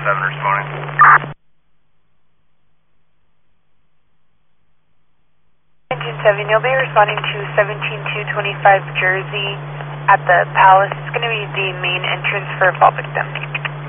responding. Engine 7, you'll be responding to 17225 Jersey at the Palace. It's going to be the main entrance for a fall victim.